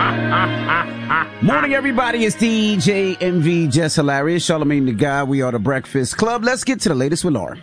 Morning, everybody. It's DJ MV, Jess Hilarious, Charlamagne the Guy. We are the Breakfast Club. Let's get to the latest with Lauren.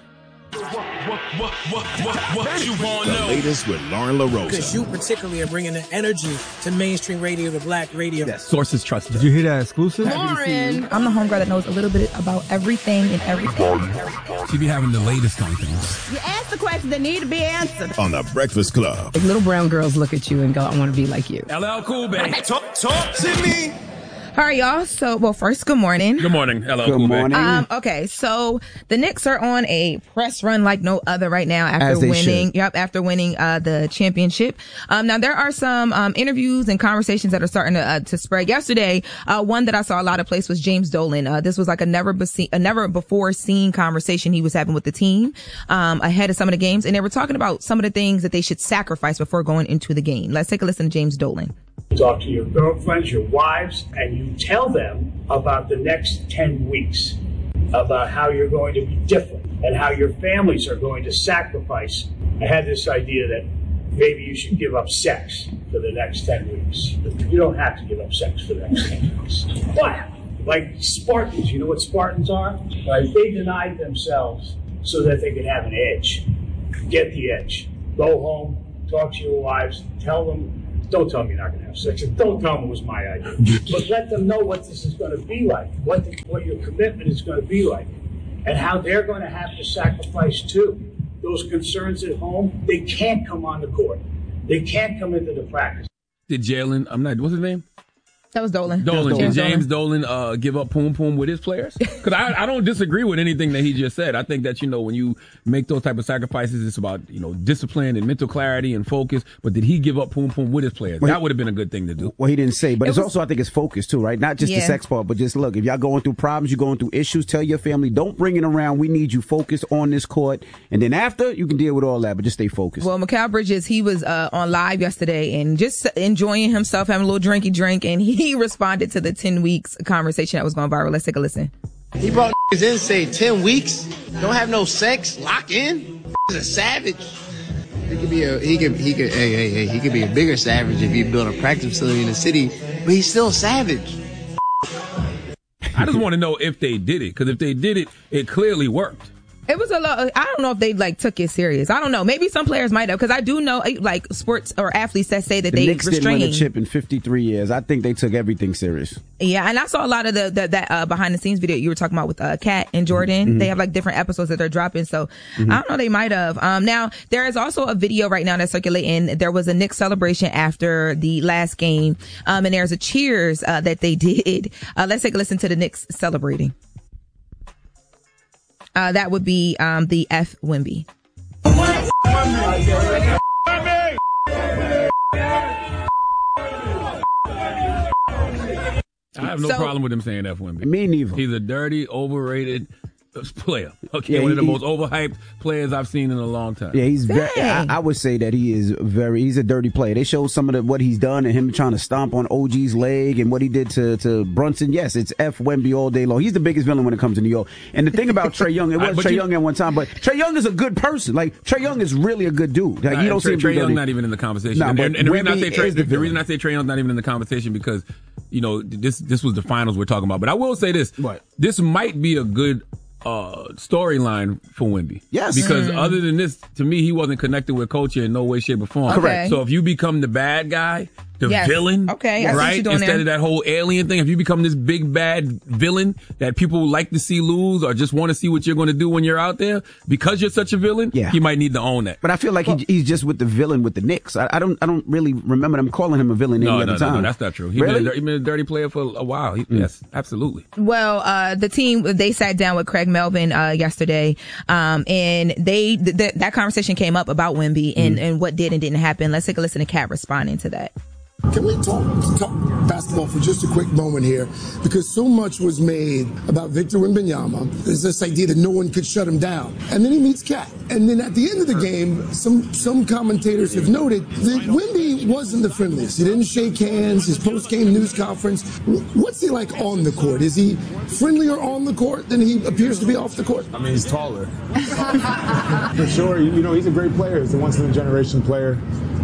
What you want to know? The latest with Lauren LaRosa. Because you particularly are bringing the energy to mainstream radio, to black radio. Yes. Sources trusted. Did you hear that exclusive? Lauren. I'm the homegirl that knows a little bit about everything and everything. She be having the latest on things. You ask the questions that need to be answered. On the Breakfast Club. Like little brown girls look at you and go, I want to be like you. LL Cool, baby. Talk to me. All right, y'all. So, well, first, good morning. Good morning. Hello. Good morning. Okay, so the Knicks are on a press run like no other right now after winning. Yep, after winning the championship. Now there are some interviews and conversations that are starting to spread. Yesterday, one that I saw a lot of place was James Dolan. This was like a never before seen conversation he was having with the team ahead of some of the games, and they were talking about some of the things that they should sacrifice before going into the game. Let's take a listen to James Dolan. Talk to your girlfriends, your wives, and you tell them about the next 10 weeks, about how you're going to be different and how your families are going to sacrifice. I had this idea that maybe you should give up sex for the next 10 weeks. You don't have to give up sex for the next 10 weeks. But, like Spartans, you know what Spartans are? Right? They denied themselves so that they could have an edge. Get the edge. Go home, talk to your wives, tell them. Don't tell me you're not going to have sex. And don't tell them it was my idea. But let them know what this is going to be like, what your commitment is going to be like, and how they're going to have to sacrifice too. Those concerns at home, they can't come on the court. They can't come into the practice. Did Jalen, what's his name? That was Dolan. Did James Dolan give up poom poom with his players? Because I don't disagree with anything that he just said. I think that, when you make those type of sacrifices, it's about, discipline and mental clarity and focus. But did he give up poom poom with his players? That would have been a good thing to do. Well, he didn't say, but it's also, I think it's focus too, right? Not just the sex part, but just look, if y'all going through problems, you're going through issues, tell your family, don't bring it around. We need you focused on this court. And then after, you can deal with all that, but just stay focused. Well, Mikal Bridges, he was on live yesterday and just enjoying himself, having a little drinky drink, and he responded to the 10 weeks conversation that was going viral. Let's take a listen. He brought in, say 10 weeks, don't have no sex, lock in. He's a savage. He could be a bigger savage if he built a practice facility in the city, but he's still a savage. I just want to know if they did it, because if they did it, it clearly worked. It was a lot. I don't know if they took it serious. I don't know. Maybe some players might have, because I do know sports or athletes that say that they Knicks restrain. didn't win a chip in 53 years. I think they took everything serious. Yeah, and I saw a lot of that behind the scenes video you were talking about with Kat and Jordan. Mm-hmm. They have different episodes that they're dropping. So I don't know. They might have. Now there is also a video right now that's circulating. There was a Knicks celebration after the last game, and there's a cheers that they did. Let's take a listen to the Knicks celebrating. That would be the F Wemby. I have no problem with him saying F Wemby. Me neither. He's a dirty, overrated player. Okay, one of the most overhyped players I've seen in a long time. Yeah, he's very. I would say that he's a dirty player. They showed some of what he's done and him trying to stomp on OG's leg and what he did to Brunson. Yes, it's F Wemby all day long. He's the biggest villain when it comes to New York. And the thing about Trae Young, it was Trae Young at one time, but Trae Young is a good person. Trae Young is really a good dude. You don't see Trae Young not even in the conversation. Nah, and the reason I say Trae Young's not even in the conversation because this was the finals we're talking about. But I will say this: this might be a good storyline for Wemby. Yes. Because other than this, to me, he wasn't connected with culture in no way, shape, or form. Correct. So if you become the bad guy, the villain, right? Instead of that whole alien thing, if you become this big bad villain that people like to see lose or just want to see what you're going to do when you're out there, because you're such a villain, he might need to own that. But I feel like he's just with the villain with the Knicks. I don't really remember them calling him a villain any other time. No, that's not true. He's been a dirty player for a while. Yes, absolutely. Well, the team, they sat down with Craig Melvin yesterday, and that conversation came up about Wemby and what did and didn't happen. Let's take a listen to Kat responding to that. Can we talk basketball for just a quick moment here? Because so much was made about Victor Wembanyama. There's this idea that no one could shut him down. And then he meets Kat. And then at the end of the game, some commentators have noted that Wemby wasn't the friendliest. He didn't shake hands, his post-game news conference. What's he like on the court? Is he friendlier on the court than he appears to be off the court? I mean, he's taller. For sure. He's a great player. He's a once-in-a-generation player.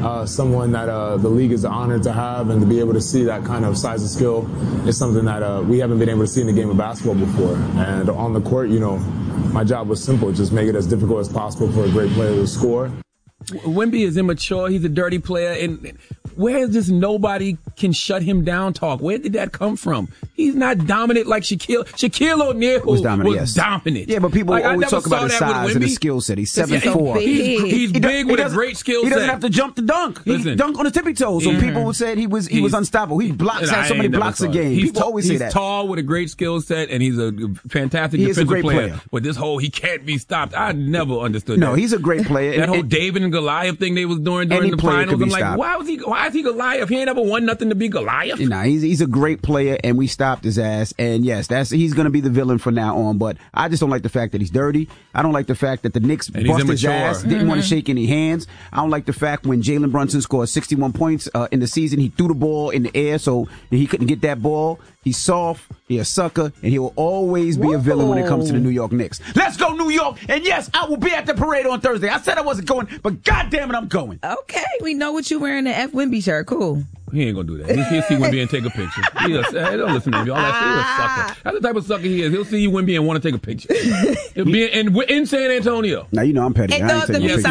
someone that the league is honored to have, and to be able to see that kind of size of skill is something that we haven't been able to see in the game of basketball before. And on the court, my job was simple, just make it as difficult as possible for a great player to score. Wemby is immature. He's a dirty player. And where is this nobody can shut him down talk? Where did that come from? He's not dominant like Shaquille. Shaquille O'Neal was dominant. Yeah, but people always talk about his size and his skill set. He's 7'4". He's big with a great skill set. He doesn't have to jump to dunk. He dunk on his tippy toes. So people said he was unstoppable. He had so many blocks a game. People always say that. He's tall with a great skill set, and he's a fantastic defensive player. But this whole he can't be stopped, I never understood that. No, he's a great player. That whole David and Goliath thing they was doing during the finals. I'm like, why is he Goliath? He ain't ever won nothing to be Goliath. Nah, he's a great player, and we stopped his ass. And yes, he's going to be the villain from now on. But I just don't like the fact that he's dirty. I don't like the fact that the Knicks bust his ass, didn't want to shake any hands. I don't like the fact when Jalen Brunson scored 61 points in the season, he threw the ball in the air so he couldn't get that ball. He's soft, he's a sucker, and he will always be a villain when it comes to the New York Knicks. Let's go, New York! And yes, I will be at the parade on Thursday. I said I wasn't going, but goddamn it, I'm going. Okay, we know what you're wearing, the F. Wemby shirt. Cool. He ain't gonna do that. He'll see Wemby and take a picture. Hey, don't listen to him. Y'all he's a sucker. That's the type of sucker he is. He'll see you Wemby and want to take a picture. He'll be in San Antonio. Now you know I'm petty. Yes,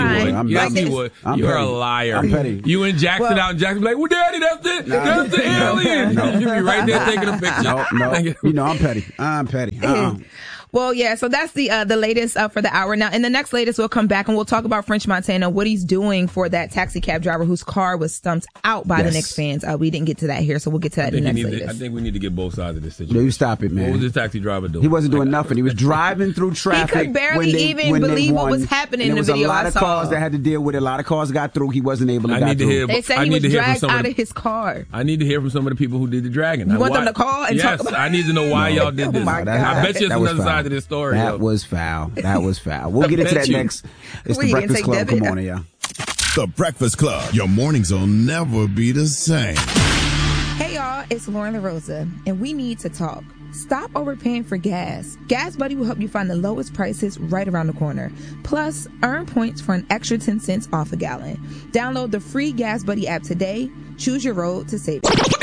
he would. You're a liar. I'm petty. You and Jackson out, and Jackson be like, "Well, Daddy, that's it. That's the alien." You'll be right there taking a picture. No. You know I'm petty. I'm petty. Well, yeah, so that's the latest for the hour. Now, in the next latest, we'll come back and we'll talk about French Montana, what he's doing for that taxi cab driver whose car was stumped out by the Knicks fans. We didn't get to that here, so we'll get to that in the next latest. I think we need to get both sides of this situation. You stop it, man. What was this taxi driver doing? He wasn't doing nothing. He was driving through traffic. He could barely even believe what was happening in the video. There was a lot of cars that had to deal with it. A lot of cars got through. He wasn't able to get through. They said he was dragged out of his car. I need to hear from some of the people who did the dragging. You want them to call and talk about it? Yes, I need to know why y'all did this. I bet you there's another side to this story. That was foul. We'll get into that next. It's the Breakfast Club. Good morning, y'all. The Breakfast Club. Your mornings will never be the same. Hey, y'all. It's Lauren LaRosa, and we need to talk. Stop overpaying for gas. Gas Buddy will help you find the lowest prices right around the corner. Plus, earn points for an extra 10 cents off a gallon. Download the free Gas Buddy app today. Choose your road to save.